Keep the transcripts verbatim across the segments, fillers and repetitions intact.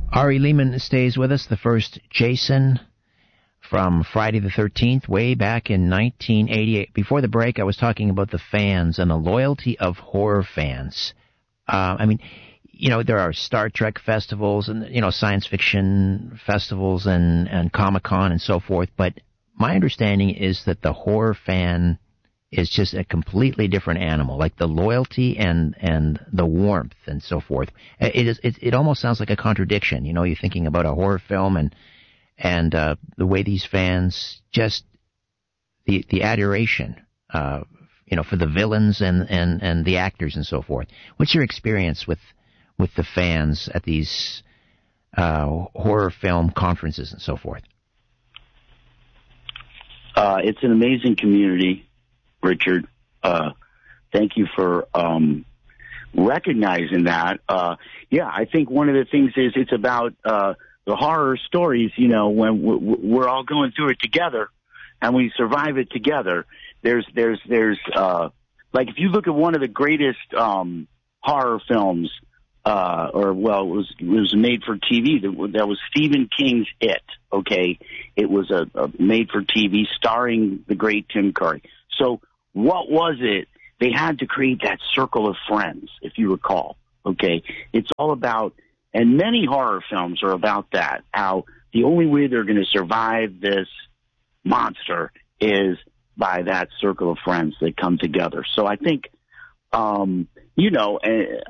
Ari Lehman stays with us, the first Jason from Friday the thirteenth, way back in nineteen eighty-eight. Before the break, I was talking about the fans and the loyalty of horror fans. Uh, I mean, you know, there are Star Trek festivals and, you know, science fiction festivals and, and Comic-Con and so forth, but my understanding is that the horror fan is just a completely different animal, like the loyalty and, and the warmth and so forth. It is, it, it almost sounds like a contradiction. You know, you're thinking about a horror film and, and, uh, the way these fans just, the, the adoration, uh, you know, for the villains and, and, and the actors and so forth. What's your experience with, with the fans at these, uh, horror film conferences and so forth? Uh, it's an amazing community. Richard, uh, thank you for um, recognizing that. Uh, yeah, I think one of the things is it's about uh, the horror stories, you know, when we're all going through it together and we survive it together. There's, there's, there's, uh, like if you look at one of the greatest um, horror films, uh, or, well, it was, it was made for T V, that was Stephen King's It, okay? It was a, a made for T V starring the great Tim Curry. So, what was it? They had to create that circle of friends, if you recall, okay? It's all about, and many horror films are about that, how the only way they're going to survive this monster is by that circle of friends that come together. So I think, um, you know,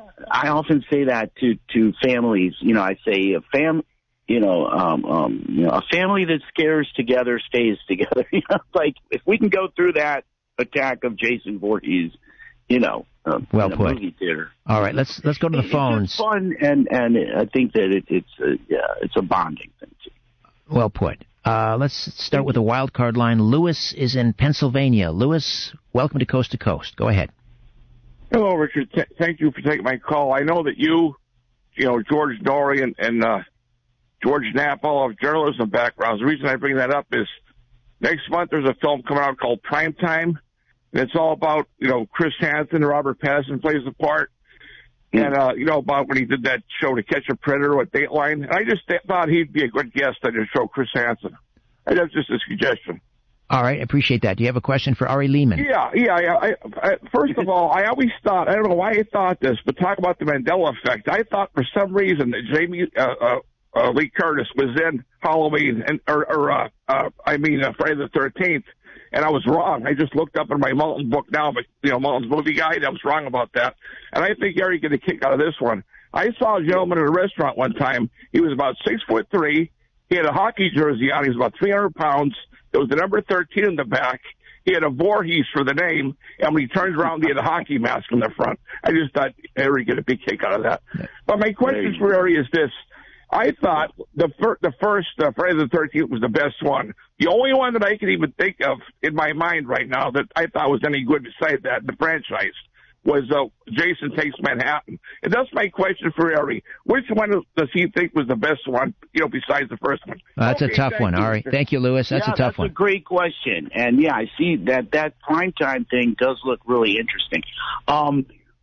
I often say that to, to families. You know, I say a fam, you know, um, um, you know, a family that scares together stays together. You know, like if we can go through that attack of Jason Voorhees, you know, uh, well in a put. movie theater. All right, let's let's go to the it's phones. It's fun, and and I think that it, it's a, yeah, it's a bonding thing too. Well put. Uh, let's start with the wild card line. Lewis is in Pennsylvania. Lewis, welcome to Coast to Coast. Go ahead. Hello, Richard. Th- thank you for taking my call. I know that you, you know, George Norrie and, and uh, George Knapp all have journalism backgrounds. The reason I bring that up is next month there's a film coming out called Prime Time. And it's all about, you know, Chris Hansen, Robert Pattinson plays the part. And, uh, you know, about when he did that show To Catch a Predator with Dateline. And I just th- thought he'd be a good guest on your show, Chris Hansen. And that's just a suggestion. All right, I appreciate that. Do you have a question for Ari Lehman? Yeah, yeah, yeah. I, I, first of all, I always thought, I don't know why I thought this, but talk about the Mandela effect. I thought for some reason that Jamie uh, uh, uh, Lee Curtis was in Halloween, and or, or uh, uh, I mean, uh, Friday the thirteenth. And I was wrong. I just looked up in my Mountain book now, but, you know, Mountain's movie guide, I was wrong about that. And I think Gary get a kick out of this one. I saw a gentleman at a restaurant one time. He was about six foot three. He had a hockey jersey on. He was about three hundred pounds. There was the number thirteen in the back. He had a Voorhees for the name. And when he turned around, he had a hockey mask in the front. I just thought Gary get a big kick out of that. But my question for Gary is this. I thought the, fir- the first uh, Friday the thirteenth was the best one. The only one that I can even think of in my mind right now that I thought was any good besides that, the franchise, was uh, Jason Takes Manhattan. And that's my question for Ari. Which one does he think was the best one, you know, besides the first one? Uh, that's okay, a tough one, you. Ari. Thank you, Lewis. That's yeah, a tough that's one. That's a great question. And, yeah, I see that that primetime thing does look really interesting. Um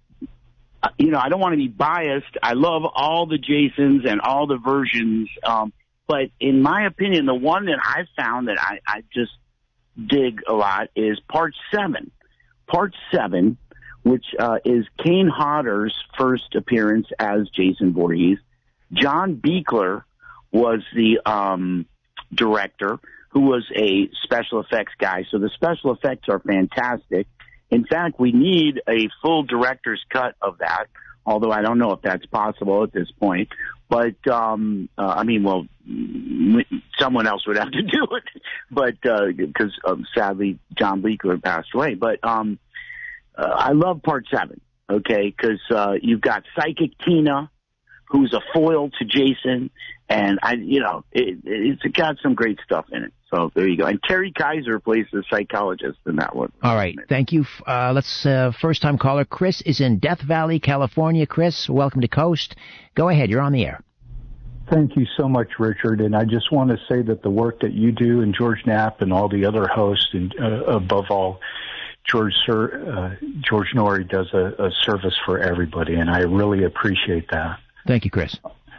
You know, I don't want to be biased. I love all the Jasons and all the versions. Um, but in my opinion, the one that I found that I, I just dig a lot is Part seven. Part seven, which uh, is Kane Hodder's first appearance as Jason Voorhees. John Buechler was the um, director, who was a special effects guy. So the special effects are fantastic. In fact, we need a full director's cut of that, although I don't know if that's possible at this point. But, um, uh, I mean, well, someone else would have to do it, but because uh, um, sadly John Buechler passed away. But um, uh, I love Part seven, okay, because uh, you've got Psychic Tina, who's a foil to Jason, and I, you know, it, it's got some great stuff in it. So there you go. And Terry Kaiser plays the psychologist in that one. All right. Thank you. Uh, let's, uh, first time caller. Chris is in Death Valley, California. Chris, welcome to Coast. Go ahead. You're on the air. Thank you so much, Richard. And I just want to say that the work that you do and George Knapp and all the other hosts, and uh, above all, George Sir, uh, George Norrie does a, a service for everybody. And I really appreciate that. Thank you, Chris.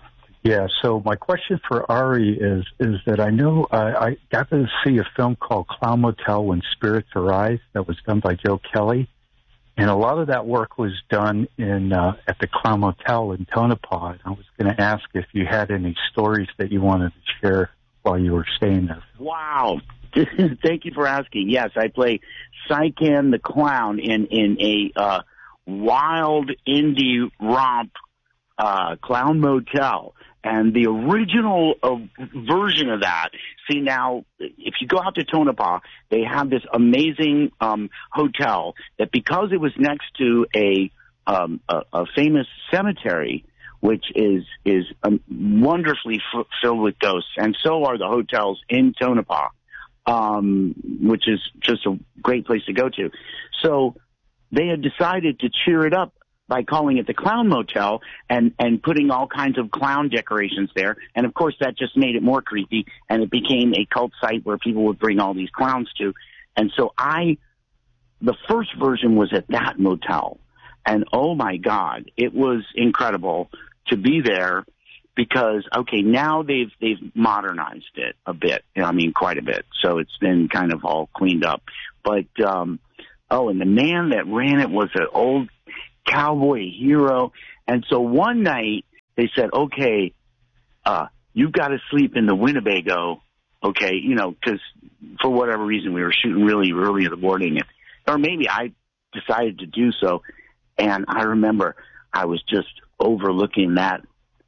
Yeah, so my question for Ari is is that I know uh, I got to see a film called Clown Motel When Spirits Arise that was done by Joe Kelly, and a lot of that work was done in uh, at the Clown Motel in Tonopah. And I was going to ask if you had any stories that you wanted to share while you were staying there. Wow. Thank you for asking. Yes, I play Sycan the Clown in, in a uh, wild indie romp uh, Clown Motel. And the original uh, version of that, see now, if you go out to Tonopah, they have this amazing um, hotel that because it was next to a, um, a, a famous cemetery, which is is um, wonderfully f- filled with ghosts, and so are the hotels in Tonopah, um, which is just a great place to go to. So they had decided to cheer it up by calling it the Clown Motel and, and putting all kinds of clown decorations there. And, of course, that just made it more creepy, and it became a cult site where people would bring all these clowns to. And so I – the first version was at that motel. And, oh, my God, it was incredible to be there because, okay, now they've they've modernized it a bit. I mean, quite a bit. So it's been kind of all cleaned up. But, um, oh, and the man that ran it was an old – cowboy hero. And so one night they said, okay, uh, you've got to sleep in the Winnebago, okay, you know, because for whatever reason we were shooting really early in the morning, and, or maybe I decided to do so. And I remember I was just overlooking that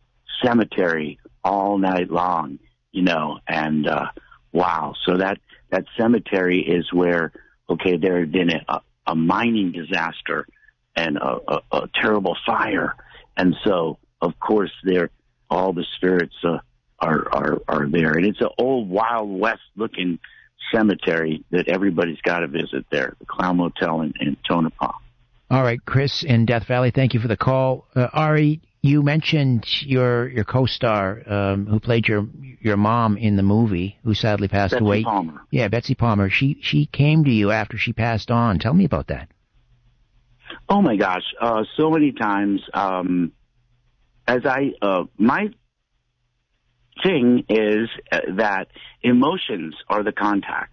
cemetery all night long, you know, and uh, wow. So that, that cemetery is where, okay, there had been a, a mining disaster and a, a, a terrible fire. And so, of course, there all the spirits uh, are, are are there. And it's an old Wild West-looking cemetery that everybody's got to visit there, the Clown Motel in, in Tonopah. All right, Chris in Death Valley, thank you for the call. Uh, Ari, you mentioned your your co-star um, who played your your mom in the movie, who sadly passed Betsy away. Palmer. Yeah, Betsy Palmer. She she came to you after she passed on. Tell me about that. Oh, my gosh, uh, so many times. Um, as I, uh, my thing is uh, that emotions are the contact.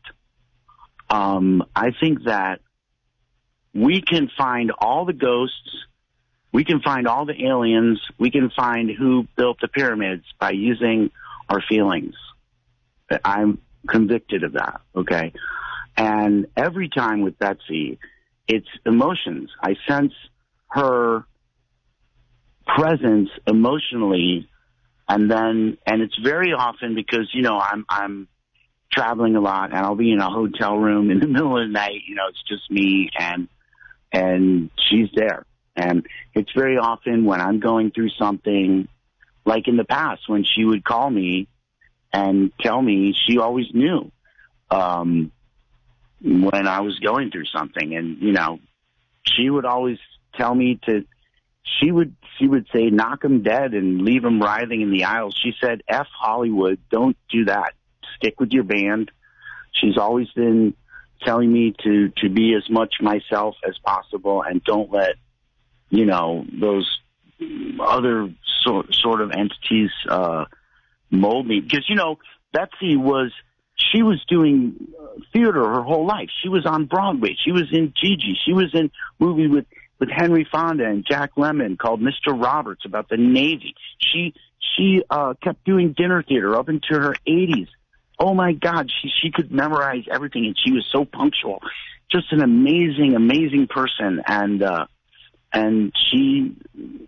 Um, I think that we can find all the ghosts, we can find all the aliens, we can find who built the pyramids by using our feelings. I'm convicted of that, okay? And every time with Betsy, it's emotions. I sense her presence emotionally, and then, and it's very often because, you know, I'm, I'm traveling a lot, and I'll be in a hotel room in the middle of the night, you know, it's just me, and, and she's there. And it's very often when I'm going through something, like in the past, when she would call me and tell me she always knew, um, when I was going through something. And, you know, she would always tell me to, she would, she would say, knock him dead and leave him writhing in the aisles. She said, F Hollywood, don't do that. Stick with your band. She's always been telling me to, to be as much myself as possible and don't let, you know, those other sort, sort of entities, uh, mold me. Because, you know, Betsy was, she was doing theater her whole life. She was on Broadway. She was in Gigi. She was in a movie with, with Henry Fonda and Jack Lemmon called Mister Roberts about the Navy. She she uh, kept doing dinner theater up into her eighties. Oh, my God, she, she could memorize everything, and she was so punctual. Just an amazing, amazing person. And uh, and she,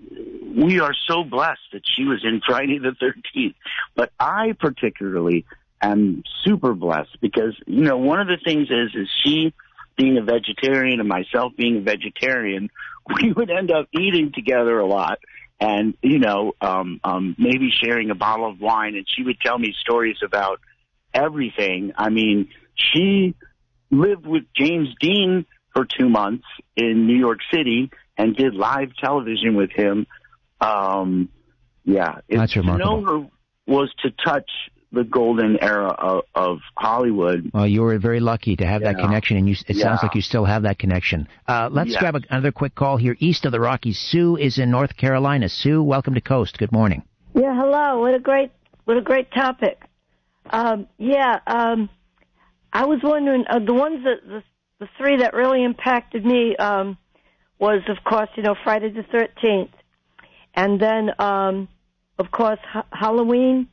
we are so blessed that she was in Friday the thirteenth. But I particularly am super blessed because, you know, one of the things is, is she being a vegetarian and myself being a vegetarian, we would end up eating together a lot and, you know, um, um, maybe sharing a bottle of wine. And she would tell me stories about everything. I mean, she lived with James Dean for two months in New York City and did live television with him. Um, yeah. That's it, remarkable. To know her was to touch the golden era of, of Hollywood. Well, you were very lucky to have yeah. that connection, and you, it yeah. sounds like you still have that connection. Uh, let's yeah. grab a, another quick call here. East of the Rockies, Sue is in North Carolina. Sue, welcome to Coast. Good morning. Yeah, hello. What a great, what a great topic. Um, yeah, um, I was wondering, uh, the ones that, the, the three that really impacted me um, was, of course, you know, Friday the thirteenth. And then, um, of course, ha- Halloween,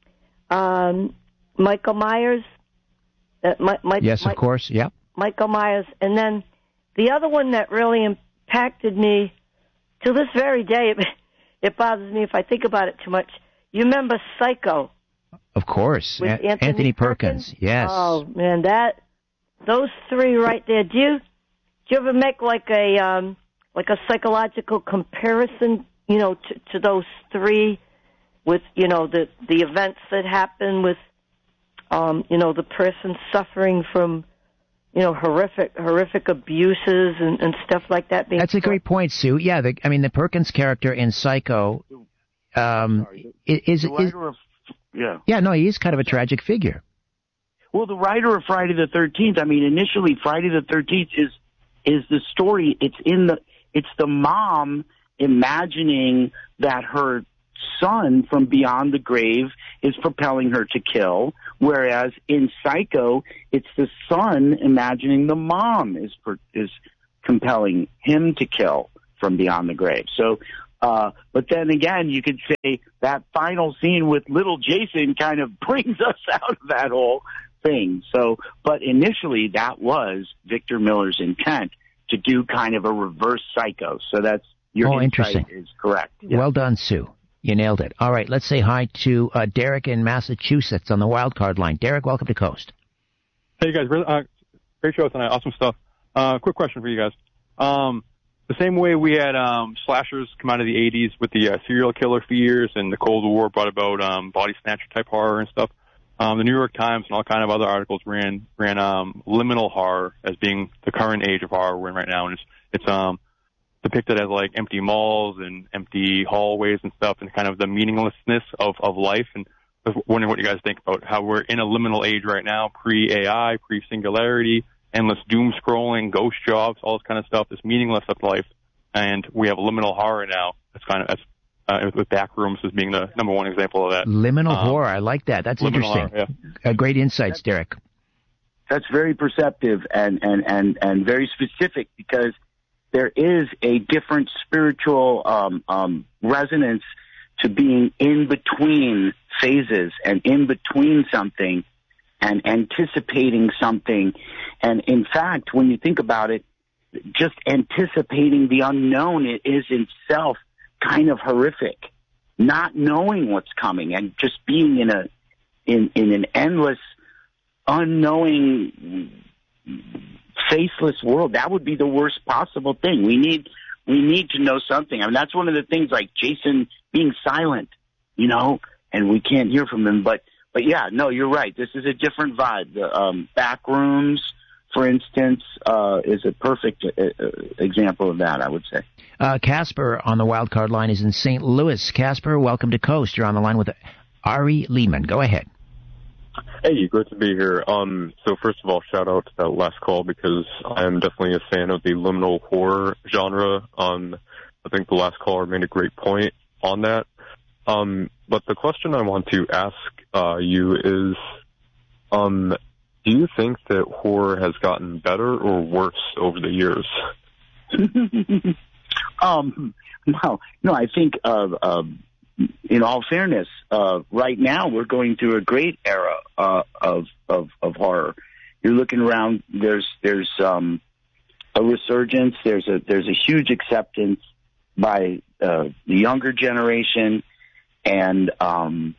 um, Michael Myers. Uh, my, my, yes, my, of course, yeah. Michael Myers. And then the other one that really impacted me, to this very day, it, it bothers me if I think about it too much. You remember Psycho? Of course. With A- Anthony, Anthony Perkins? Perkins, yes. Oh, man, that, those three right there. Do you, do you ever make like a, um, like a psychological comparison, you know, to, to those three with, you know, the, the events that happen with, um, you know, the person suffering from, you know, horrific, horrific abuses and, and stuff like that? Being That's a great point, Sue. Yeah, the, I mean, the Perkins character in Psycho, um, Sorry, is, the is, writer of, yeah. yeah, no, he is kind of a tragic figure. Well, the writer of Friday the thirteenth, I mean, initially Friday the thirteenth is, is the story, it's in the, it's the mom imagining that her son from beyond the grave is propelling her to kill, whereas in Psycho, it's the son imagining the mom is is compelling him to kill from beyond the grave. So, uh, but then again, you could say that final scene with little Jason kind of brings us out of that whole thing. So, but initially, that was Victor Miller's intent to do kind of a reverse Psycho. So that's your oh, insight interesting. is correct. Yeah. Well done, Sue. You nailed it. All right, let's say hi to uh, Derek in Massachusetts on the wild card line. Derek, welcome to Coast. Hey, guys. Uh, great show tonight. Awesome stuff. Uh, quick question for you guys. Um, the same way we had um, slashers come out of the eighties with the uh, serial killer fears and the Cold War brought about um, body snatcher type horror and stuff, um, the New York Times and all kind of other articles ran ran um, liminal horror as being the current age of horror we're in right now. And it's, it's um, depicted as like empty malls and empty hallways and stuff and kind of the meaninglessness of, of life. And I was wondering what you guys think about how we're in a liminal age right now, pre-A I, pre-singularity, endless doom scrolling, ghost jobs, all this kind of stuff, this meaningless of life. And we have liminal horror now. That's kind of, that's, uh, with Backrooms as being the number one example of that. Liminal um, horror. I like that. That's interesting. Horror, yeah. uh, great insights, Derek. That's very perceptive and, and, and, and very specific because there is a different spiritual um, um, resonance to being in between phases and in between something and anticipating something. And in fact, when you think about it, just anticipating the unknown is itself kind of horrific. Not knowing what's coming and just being in a in, in an endless, unknowing, faceless world, that would be the worst possible thing. We need we need to know something. I mean, that's one of the things, like Jason being silent, you know, and we can't hear from him. But but yeah, no, you're right. This is a different vibe. The um, Backrooms, for instance, uh, is a perfect uh, example of that, I would say. Uh, Casper on the wild card line is in Saint Louis. Casper, welcome to Coast. You're on the line with Ari Lehman. Go ahead. Hey, great to be here. Um, so first of all, shout out to that last call because I am definitely a fan of the liminal horror genre. Um, I think the last caller made a great point on that. Um, but the question I want to ask uh, you is, um, do you think that horror has gotten better or worse over the years? um, no, no, I think uh, uh, in all fairness, uh, right now we're going through a great era uh, of, of of horror. You're looking around. There's there's um, a resurgence. There's a there's a huge acceptance by uh, the younger generation, and um,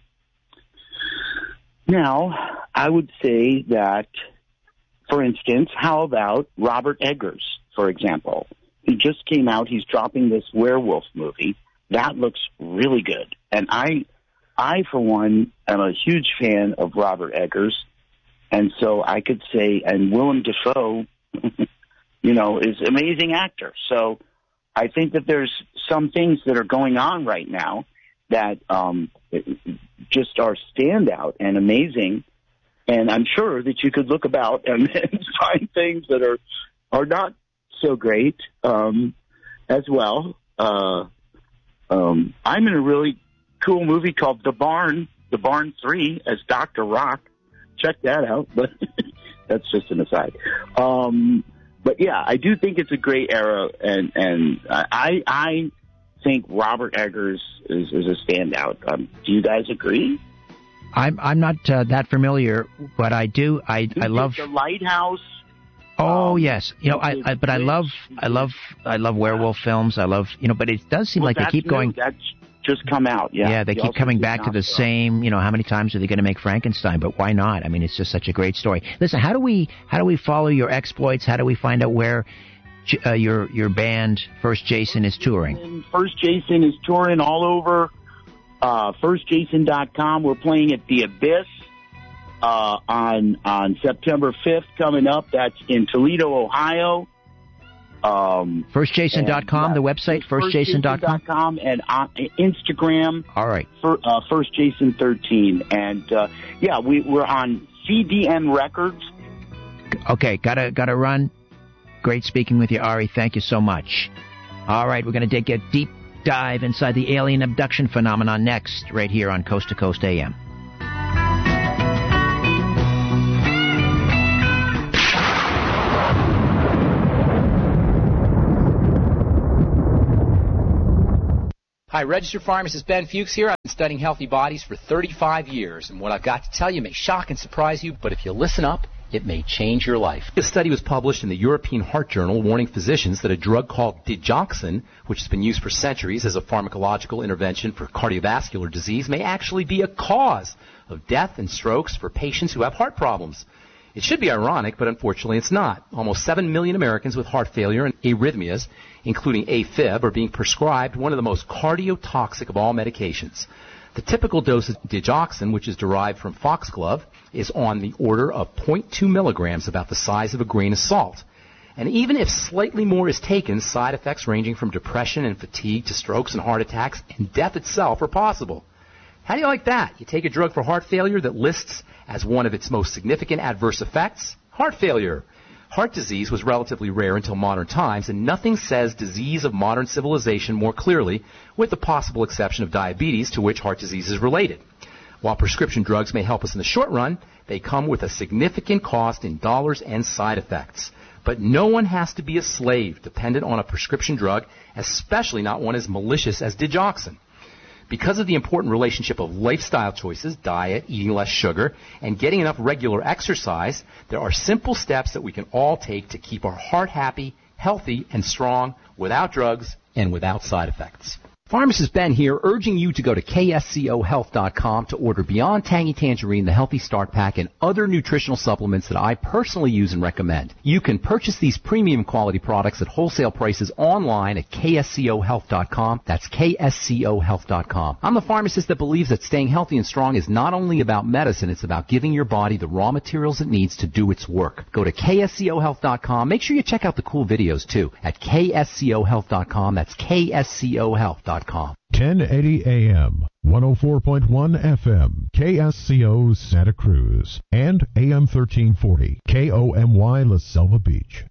now I would say that, for instance, how about Robert Eggers, for example? He just came out. He's dropping this werewolf movie. That looks really good. And I, I for one, am a huge fan of Robert Eggers. And so I could say, and Willem Dafoe, you know, is an amazing actor. So I think that there's some things that are going on right now that um, just are standout and amazing. And I'm sure that you could look about and, and find things that are, are not so great um, as well. Uh, Um, I'm in a really cool movie called The Barn, The Barn three as Doctor Rock. Check that out, but that's just an aside. Um, but yeah, I do think it's a great era, and, and I I think Robert Eggers is, is a standout. Um, do you guys agree? I'm I'm not uh, that familiar, but I do. I I love The Lighthouse. Oh um, yes, you know. I, I but I love I love I love werewolf films. I love you know. But it does seem well, like they keep new. going. That's just come out. Yeah, yeah they he keep coming did back to the Nosferatu. same. You know, how many times are they going to make Frankenstein? But why not? I mean, it's just such a great story. Listen, how do we how do we follow your exploits? How do we find out where uh, your your band First Jason is touring? First Jason is touring all over. Uh, first jason dot com. We're playing at the Abyss uh, on on September fifth coming up. That's in Toledo, Ohio. Um, first jason dot com, and, the website, first jason dot com. And on Instagram, all right, for, uh, first jason thirteen. And, uh, yeah, we, we're on C D M Records. Okay, gotta, gotta run. Great speaking with you, Ari. Thank you so much. All right, we're gonna take a deep dive inside the alien abduction phenomenon next, right here on Coast to Coast A M. Hi, registered pharmacist Ben Fuchs here. I've been studying healthy bodies for thirty-five years, and what I've got to tell you may shock and surprise you, but if you listen up, it may change your life. A study was published in the European Heart Journal warning physicians that a drug called digoxin, which has been used for centuries as a pharmacological intervention for cardiovascular disease, may actually be a cause of death and strokes for patients who have heart problems. It should be ironic, but unfortunately it's not. Almost seven million Americans with heart failure and arrhythmias, including AFib, are being prescribed one of the most cardiotoxic of all medications. The typical dose of digoxin, which is derived from foxglove, is on the order of zero point two milligrams, about the size of a grain of salt. And even if slightly more is taken, side effects ranging from depression and fatigue to strokes and heart attacks and death itself are possible. How do you like that? You take a drug for heart failure that lists as one of its most significant adverse effects heart failure. Heart disease was relatively rare until modern times, and nothing says disease of modern civilization more clearly, with the possible exception of diabetes, to which heart disease is related. While prescription drugs may help us in the short run, they come with a significant cost in dollars and side effects. But no one has to be a slave dependent on a prescription drug, especially not one as malicious as digoxin. Because of the important relationship of lifestyle choices, diet, eating less sugar, and getting enough regular exercise, there are simple steps that we can all take to keep our heart happy, healthy, and strong without drugs and without side effects. Pharmacist Ben here, urging you to go to K S C O health dot com to order Beyond Tangy Tangerine, the Healthy Start Pack, and other nutritional supplements that I personally use and recommend. You can purchase these premium quality products at wholesale prices online at K S C O health dot com. That's K S C O health dot com. I'm the pharmacist that believes that staying healthy and strong is not only about medicine, it's about giving your body the raw materials it needs to do its work. Go to K S C O health dot com. Make sure you check out the cool videos, too, at K S C O health dot com. That's K S C O health dot com. ten eighty A M, one oh four point one F M, K S C O Santa Cruz, and A M thirteen forty, K O M Y La Selva Beach.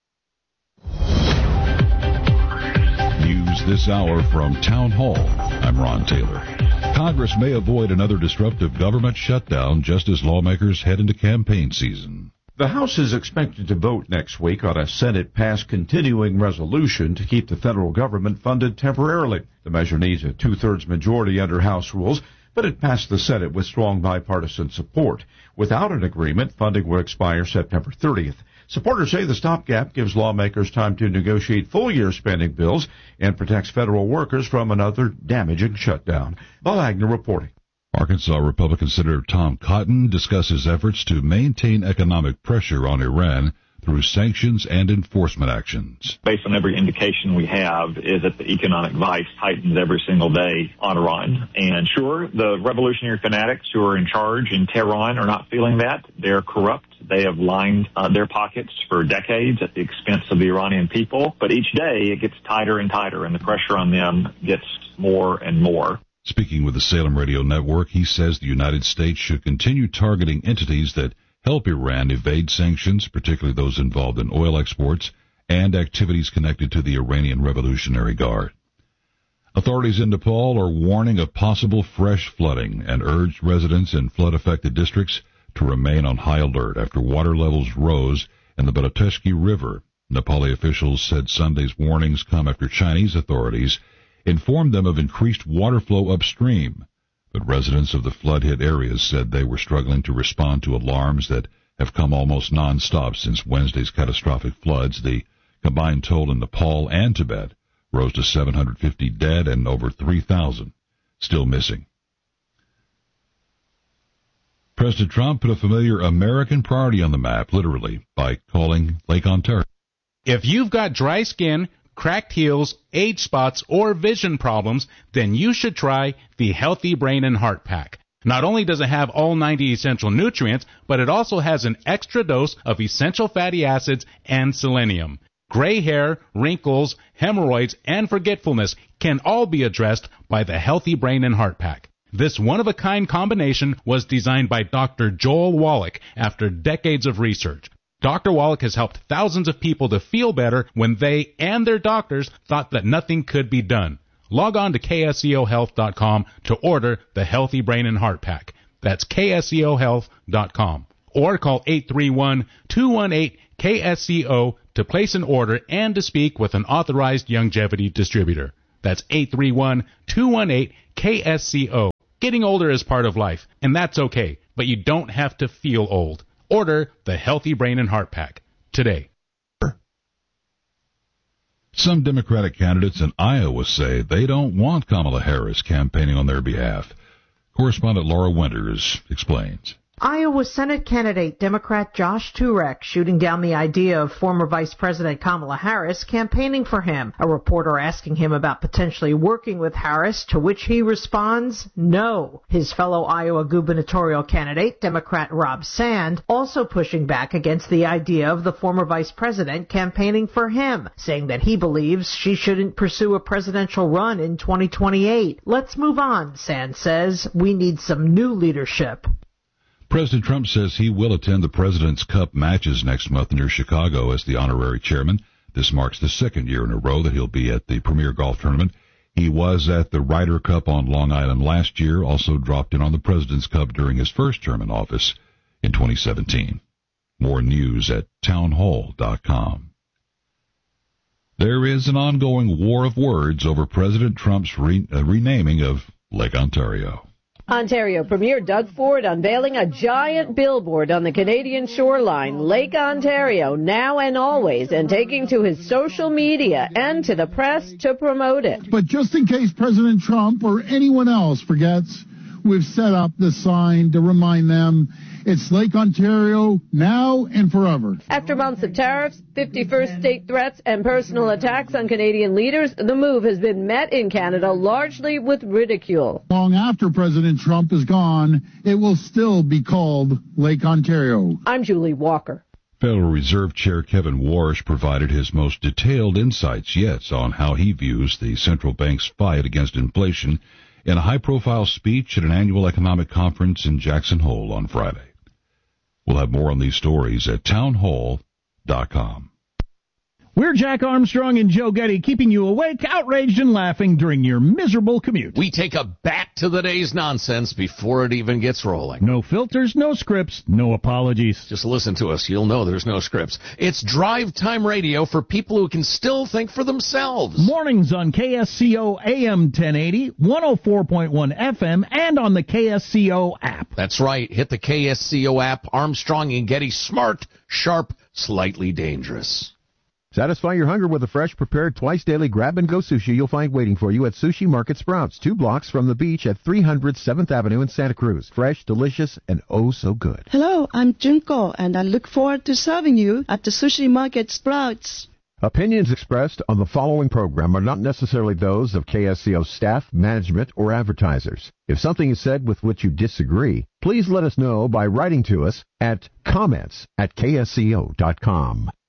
News this hour from Town Hall. I'm Ron Taylor. Congress may avoid another disruptive government shutdown just as lawmakers head into campaign season. The House is expected to vote next week on a Senate-passed continuing resolution to keep the federal government funded temporarily. The measure needs a two-thirds majority under House rules, but it passed the Senate with strong bipartisan support. Without an agreement, funding will expire September thirtieth. Supporters say the stopgap gives lawmakers time to negotiate full-year spending bills and protects federal workers from another damaging shutdown. Bob Agnew reporting. Arkansas Republican Senator Tom Cotton discusses efforts to maintain economic pressure on Iran through sanctions and enforcement actions. Based on every indication we have is that the economic vice tightens every single day on Iran. And sure, the revolutionary fanatics who are in charge in Tehran are not feeling that. They're corrupt. They have lined uh, their pockets for decades at the expense of the Iranian people. But each day it gets tighter and tighter, and the pressure on them gets more and more. Speaking with the Salem Radio Network, he says the United States should continue targeting entities that help Iran evade sanctions, particularly those involved in oil exports and activities connected to the Iranian Revolutionary Guard. Authorities in Nepal are warning of possible fresh flooding and urged residents in flood-affected districts to remain on high alert after water levels rose in the Butashki River. Nepali officials said Sunday's warnings come after Chinese authorities informed them of increased water flow upstream. But residents of the flood-hit areas said they were struggling to respond to alarms that have come almost non-stop since Wednesday's catastrophic floods. The combined toll in Nepal and Tibet rose to seven hundred fifty dead and over three thousand still missing. President Trump put a familiar American priority on the map, literally, by calling Lake Ontario. If you've got dry skin, cracked heels, age spots, or vision problems, then you should try the Healthy Brain and Heart Pack. Not only does it have all ninety essential nutrients, but it also has an extra dose of essential fatty acids and selenium. Gray hair, wrinkles, hemorrhoids, and forgetfulness can all be addressed by the Healthy Brain and Heart Pack. This one-of-a-kind combination was designed by Doctor Joel Wallach after decades of research. Doctor Wallach has helped thousands of people to feel better when they and their doctors thought that nothing could be done. Log on to K S E O health dot com to order the Healthy Brain and Heart Pack. That's K S E O health dot com. Or call eight three one, two one eight, K S E O to place an order and to speak with an authorized longevity distributor. That's eight three one, two one eight, K S C O. Getting older is part of life, and that's okay, but you don't have to feel old. Order the Healthy Brain and Heart Pack today. Some Democratic candidates in Iowa say they don't want Kamala Harris campaigning on their behalf. Correspondent Laura Winters explains. Iowa Senate candidate Democrat Josh Turek shooting down the idea of former Vice President Kamala Harris campaigning for him. A reporter asking him about potentially working with Harris, to which he responds, no. His fellow Iowa gubernatorial candidate, Democrat Rob Sand, also pushing back against the idea of the former Vice President campaigning for him, saying that he believes she shouldn't pursue a presidential run in twenty twenty-eight. Let's move on, Sand says. We need some new leadership. President Trump says he will attend the President's Cup matches next month near Chicago as the honorary chairman. This marks the second year in a row that he'll be at the premier golf tournament. He was at the Ryder Cup on Long Island last year, also dropped in on the President's Cup during his first term in office in twenty seventeen. More news at town hall dot com. There is an ongoing war of words over President Trump's re- uh, renaming of Lake Ontario. Ontario Premier Doug Ford unveiling a giant billboard on the Canadian shoreline, Lake Ontario, now and always, and taking to his social media and to the press to promote it. But just in case President Trump or anyone else forgets, we've set up the sign to remind them it's Lake Ontario now and forever. After months of tariffs, fifty-first state threats, and personal attacks on Canadian leaders, the move has been met in Canada largely with ridicule. Long after President Trump is gone, it will still be called Lake Ontario. I'm Julie Walker. Federal Reserve Chair Kevin Warsh provided his most detailed insights yet on how he views the central bank's fight against inflation in a high-profile speech at an annual economic conference in Jackson Hole on Friday. We'll have more on these stories at town hall dot com. We're Jack Armstrong and Joe Getty, keeping you awake, outraged, and laughing during your miserable commute. We take a back to the day's nonsense before it even gets rolling. No filters, no scripts, no apologies. Just listen to us. You'll know there's no scripts. It's drive time radio for people who can still think for themselves. Mornings on K S C O A M ten eighty, one oh four point one F M, and on the K S C O app. That's right. Hit the K S C O app. Armstrong and Getty, smart, sharp, slightly dangerous. Satisfy your hunger with a fresh, prepared, twice-daily grab-and-go sushi you'll find waiting for you at Sushi Market Sprouts, two blocks from the beach at three hundred seventh Avenue in Santa Cruz. Fresh, delicious, and oh so good. Hello, I'm Junko, and I look forward to serving you at the Sushi Market Sprouts. Opinions expressed on the following program are not necessarily those of K S C O staff, management, or advertisers. If something is said with which you disagree, please let us know by writing to us at comments at K S C O dot com.